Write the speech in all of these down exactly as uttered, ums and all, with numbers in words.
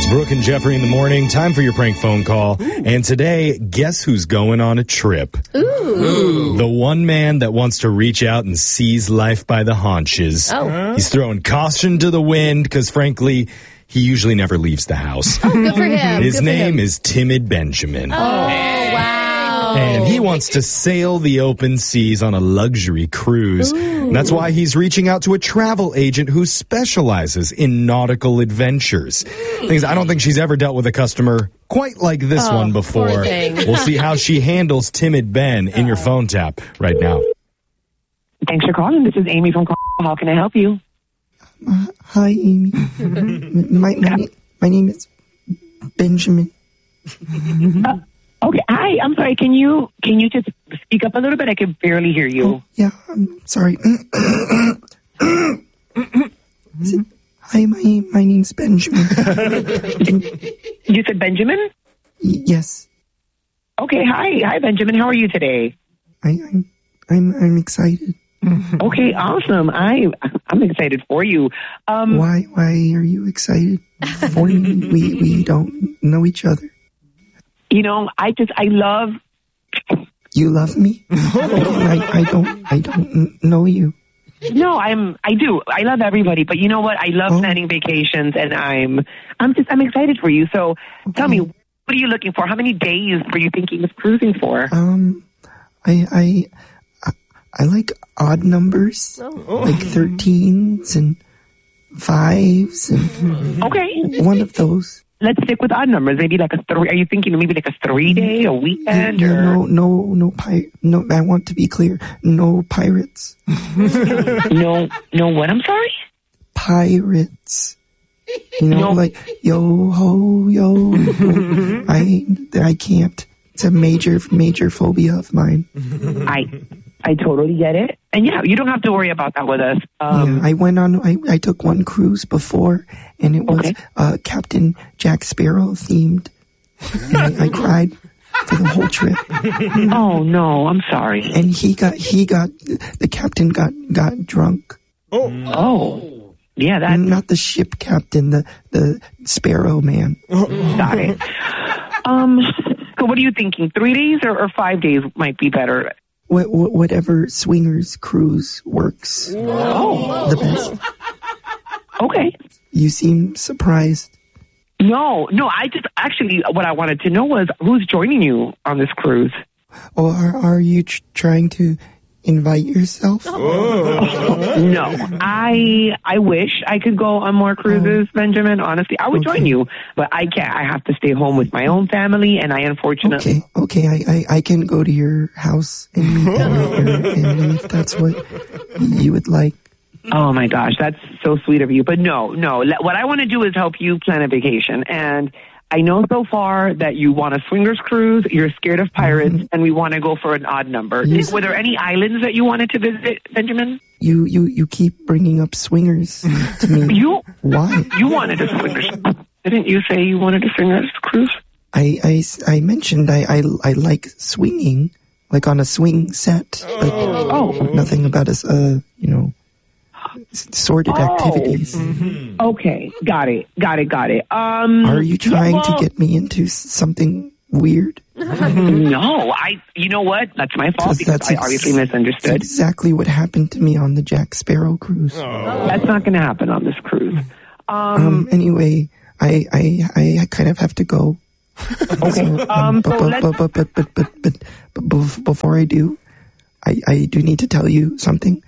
Brooke and Jeffrey in the morning. Time for your prank phone call. Ooh. And today, guess who's going on a trip? Ooh. Ooh. The one man that wants to reach out and seize life by the haunches. Oh. He's throwing caution to the wind because, frankly, he usually never leaves the house. Oh, good for him. His good name him. is Timid Benjamin. Oh, wow. And he wants to sail the open seas on a luxury cruise. And that's why he's reaching out to a travel agent who specializes in nautical adventures. Things I don't think she's ever dealt with a customer quite like this oh, one before. Poor thing. We'll see how she handles Timid Ben in your phone tap right now. Thanks for calling. This is Amy from Call. How can I help you? Uh, hi, Amy. my, my, my name is Benjamin. Uh, okay. Hi. I'm sorry. Can you can you just speak up a little bit? I can barely hear you. Oh, yeah. I'm sorry. Hi, my my name's Benjamin. You said Benjamin? Yes. Okay. Hi. Hi, Benjamin. How are you today? I, I'm I'm I'm excited. Okay. Awesome. I I'm excited for you. Um, why why are you excited for me? We we don't know each other. You know, I just I love. You love me? I, I don't I don't know you. No, I'm I do. I love everybody, but you know what? I love oh. planning vacations, and I'm I'm just I'm excited for you. So okay. Tell me, what are you looking for? How many days were you thinking of cruising for? Um, I I I like odd numbers, oh. like thirteens and fives and okay, one of those. Let's stick with odd numbers. Maybe like a three. Are you thinking maybe like a three day, a weekend? Yeah, or? No, no, no, pi- no. I want to be clear. No pirates. no, no. What? I'm sorry. Pirates. You know, no. like yo ho yo. I I can't. It's a major major phobia of mine. I I totally get it. And yeah, you don't have to worry about that with us. Um, yeah, I went on, I, I took one cruise before, and it was okay. uh, Captain Jack Sparrow themed. And I, I cried for the whole trip. Oh, no, I'm sorry. And he got, he got, the captain got, got drunk. Oh. Oh. Yeah, that. Not the ship captain, the, the Sparrow man. Got it. Um, so what are you thinking? Three days or, or five days might be better? What, whatever swingers cruise works oh. the best. Okay. You seem surprised. No, no, I just actually what I wanted to know was who's joining you on this cruise? Or are, are you tr- trying to invite yourself? Oh. No, I I wish I could go on more cruises, oh. Benjamin. Honestly, I would okay. join you, but I can't. I have to stay home with my own family, and I unfortunately. Okay, okay, I I, I can go to your house and meet you, and if that's what you would like. Oh my gosh, that's so sweet of you. But no, no. What I want to do is help you plan a vacation, and I know so far that you want a swingers cruise, you're scared of pirates, mm-hmm. and we want to go for an odd number. Yes. Were there any islands that you wanted to visit, Benjamin? You you, you keep bringing up swingers to me. You? Why? You wanted a swingers. Didn't you say you wanted a swingers cruise? I, I, I mentioned I, I, I like swinging, like on a swing set, but oh. nothing about us, uh, you know, sordid oh. activities. Mm-hmm. Okay, got it, got it, got it. Um, Are you trying yeah, well, to get me into something weird? No, I. You know what? That's my fault because I obviously ex- misunderstood. That's exactly what happened to me on the Jack Sparrow cruise. Oh. That's not going to happen on this cruise. Um. um anyway, I, I, I kind of have to go. Okay. So, um, um. but, So but, but, but, but, but, but, but, but before I do, I, I do need to tell you something.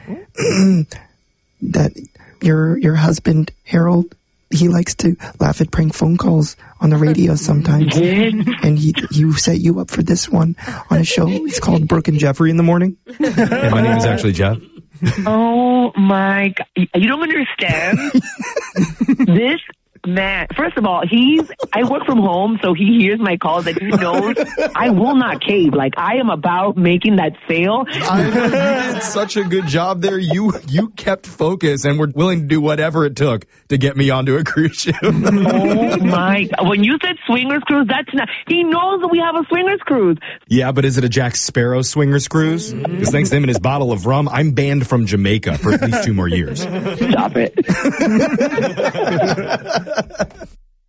That your your husband Harold, he likes to laugh at prank phone calls on the radio sometimes, and he he set you up for this one on a show. It's called Brooke and Jeffrey in the morning. Yeah, my name is actually Jeff. Oh my God! You don't understand. This man, first of all, he's, I work from home, so he hears my calls and he knows I will not cave. Like, I am about making that sale. I know you did such a good job there. You you kept focus and were willing to do whatever it took to get me onto a cruise ship. Oh my, when you said swingers cruise, that's not, he knows that we have a swingers cruise. Yeah, but is it a Jack Sparrow swingers cruise? Because thanks to him and his bottle of rum, I'm banned from Jamaica for at least two more years. Stop it.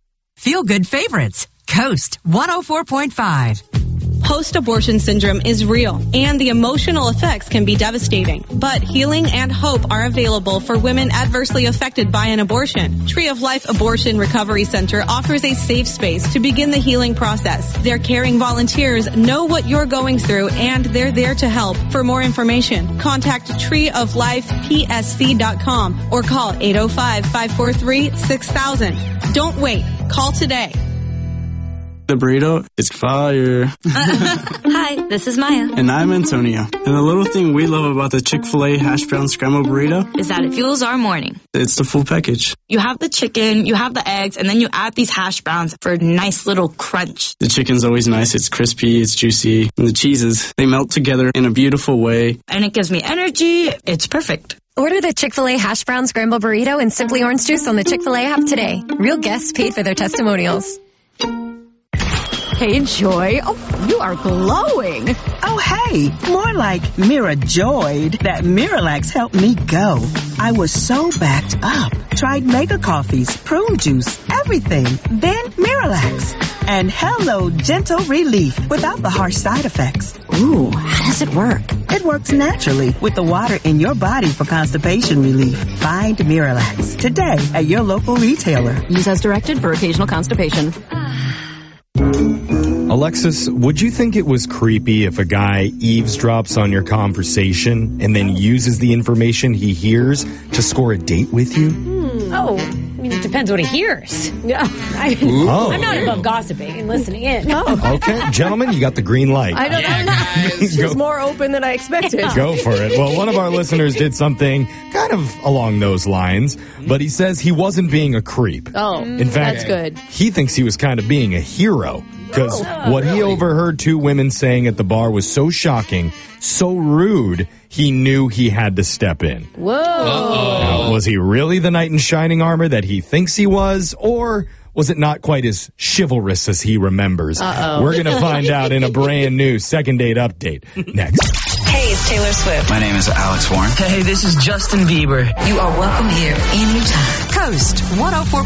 feel-good favorites. Coast one oh four point five. Post-abortion syndrome is real, and the emotional effects can be devastating. But healing and hope are available for women adversely affected by an abortion. Tree of Life Abortion Recovery Center offers a safe space to begin the healing process. Their caring volunteers know what you're going through, and they're there to help. For more information, contact tree of life p s c dot com or call eight oh five, five four three, six thousand. Don't wait. Call today. The burrito is fire. Hi, this is Maya. And I'm Antonio. And the little thing we love about the Chick-fil-A hash brown scrambled burrito is that it fuels our morning. It's the full package. You have the chicken, you have the eggs, and then you add these hash browns for a nice little crunch. The chicken's always nice. It's crispy, it's juicy. And the cheeses, they melt together in a beautiful way. And it gives me energy. It's perfect. Order the Chick-fil-A hash brown scrambled burrito and Simply Orange Juice on the Chick-fil-A app today. Real guests paid for their testimonials. Hey, Joy. Oh, you are glowing. Oh, hey. More like Mira joyed that Miralax helped me go. I was so backed up. Tried mega coffees, prune juice, everything. Then Miralax. And hello, gentle relief without the harsh side effects. Ooh, how does it work? It works naturally with the water in your body for constipation relief. Find Miralax today at your local retailer. Use as directed for occasional constipation. Alexis, would you think it was creepy if a guy eavesdrops on your conversation and then uses the information he hears to score a date with you? Hmm. Oh, I mean, it depends what he hears. Yeah, I, oh. I'm not above gossiping and listening in. No. Okay, gentlemen, you got the green light. I don't yeah, know. She's more open than I expected. Yeah. Go for it. Well, one of our listeners did something kind of along those lines, but he says he wasn't being a creep. Oh, in fact, that's good. He thinks he was kind of being a hero. Because oh, what really? he overheard two women saying at the bar was so shocking, so rude, he knew he had to step in. Whoa. Now, was he really the knight in shining armor that he thinks he was, or was it not quite as chivalrous as he remembers? Uh-oh. We're going to find out in a brand new Second Date Update next. Hey, it's Taylor Swift. My name is Alex Warren. Hey, this is Justin Bieber. You are welcome here anytime. Coast one oh four